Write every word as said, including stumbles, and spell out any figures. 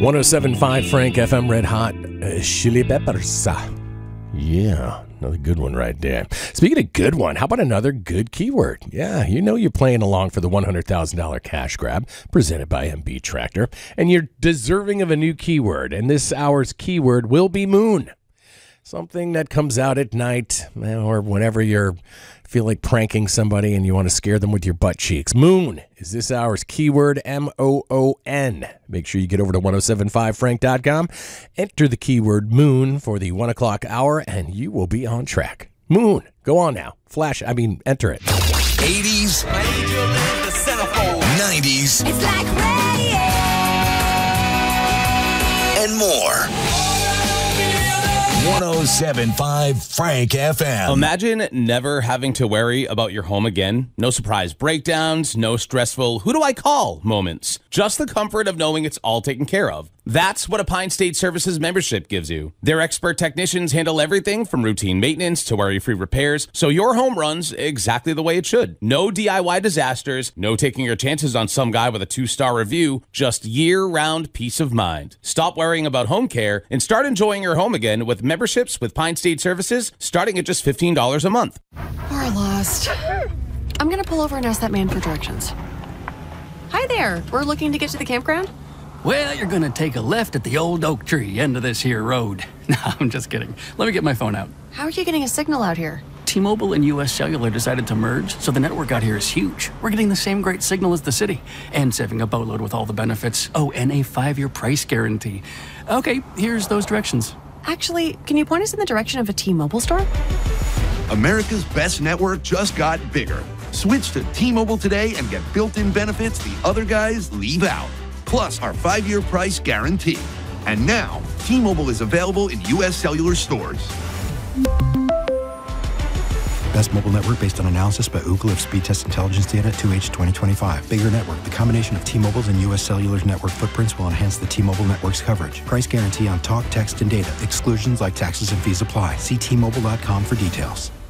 one oh seven point five Frank F M, Red Hot uh, Chili Peppers. Yeah, another good one right there. Speaking of good one, how about another good keyword? Yeah, you know you're playing along for the one hundred thousand dollars cash grab presented by M B Tractor, and you're deserving of a new keyword, and this hour's keyword will be moon. Something that comes out at night or whenever you feel like pranking somebody and you want to scare them with your butt cheeks. Moon is this hour's keyword, M O O N. Make sure you get over to ten seventy-five frank dot com, enter the keyword moon for the one o'clock hour, and you will be on track. Moon. Go on now. Flash, I mean, enter it. eighties. nineties. It's like radio. And more. one oh seven point five Frank F M. Imagine never having to worry about your home again. No surprise breakdowns, no stressful who do I call moments. Just the comfort of knowing it's all taken care of. That's what a Pine State Services membership gives you. Their expert technicians handle everything from routine maintenance to worry-free repairs, so your home runs exactly the way it should. No D I Y disasters, no taking your chances on some guy with a two-star review, just year-round peace of mind. Stop worrying about home care and start enjoying your home again with memberships with Pine State Services starting at just fifteen dollars a month. We're lost. I'm gonna pull over and ask that man for directions. Hi there, we're looking to get to the campground? Well, you're gonna take a left at the old oak tree end of this here road. No, I'm just kidding. Let me get my phone out. How are you getting a signal out here? T-Mobile and U S Cellular decided to merge, so the network out here is huge. We're getting the same great signal as the city, and saving a boatload with all the benefits. Oh, and a five-year price guarantee. Okay, here's those directions. Actually, can you point us in the direction of a T-Mobile store? America's best network just got bigger. Switch to T-Mobile today and get built-in benefits the other guys leave out. Plus our five-year price guarantee. And now, T-Mobile is available in U S Cellular stores. Best mobile network based on analysis by Ookla of speed test intelligence data at two H twenty twenty-five. Bigger network. The combination of T-Mobile's and U S Cellular's network footprints will enhance the T-Mobile network's coverage. Price guarantee on talk, text, and data. Exclusions like taxes and fees apply. See T Mobile dot com for details.